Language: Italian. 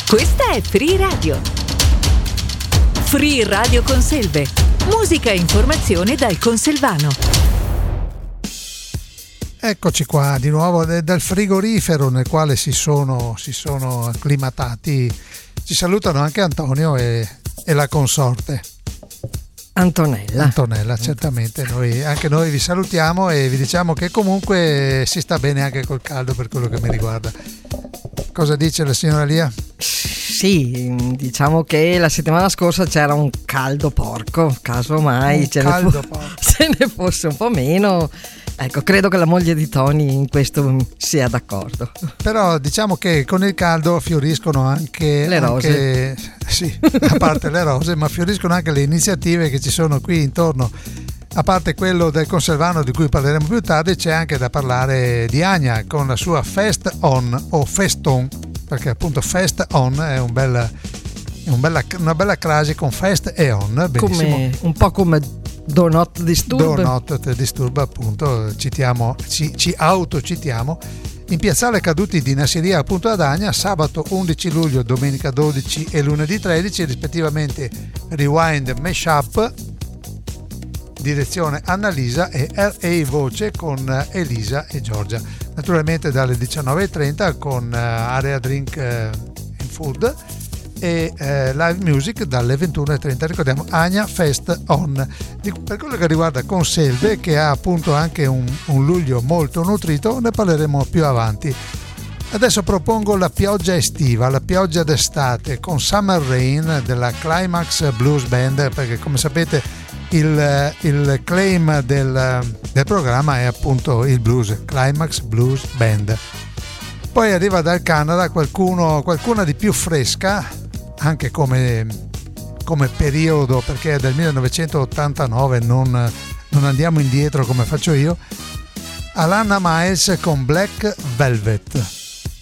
Questa è Free Radio. Free Radio Conselve. Musica e informazione dal conselvano. Eccoci qua di nuovo dal frigorifero nel quale si sono acclimatati. Ci salutano anche Antonio e la consorte. Antonella, certamente. Anche noi vi salutiamo e vi diciamo che comunque si sta bene anche col caldo per quello che mi riguarda. Cosa dice la signora Lia? Sì, diciamo che la settimana scorsa c'era un caldo porco, casomai ce ne fosse un po' meno. Ecco, credo che la moglie di Tony in questo sia d'accordo. Però diciamo che con il caldo fioriscono anche le rose. Sì, a parte le rose, ma fioriscono anche le iniziative che ci sono qui intorno. A parte quello del Conselvano di cui parleremo più tardi, c'è anche da parlare di Ania con la sua Fest On o Feston, perché appunto Fest On è una bella crasi con Fest e On, benissimo. Un po' come Do Not Disturb, appunto, ci autocitiamo. In piazzale Caduti di Nassiria, appunto ad Ania, sabato 11 luglio, domenica 12 e lunedì 13, rispettivamente Rewind Mashup, direzione Annalisa, e R.A. Voce con Elisa e Giorgia. Naturalmente dalle 19.30 con Area Drink and Food e live music dalle 21.30. Ricordiamo Ania Fest On. Per quello che riguarda Conselve, che ha appunto anche un luglio molto nutrito, ne parleremo più avanti. Adesso propongo la pioggia estiva, la pioggia d'estate con Summer Rain della Climax Blues Band, perché come sapete il claim del programma è appunto il blues, Climax Blues Band. Poi arriva dal Canada qualcuna di più fresca, anche come periodo, perché è del 1989, non andiamo indietro come faccio io. Alanna Miles con Black Velvet.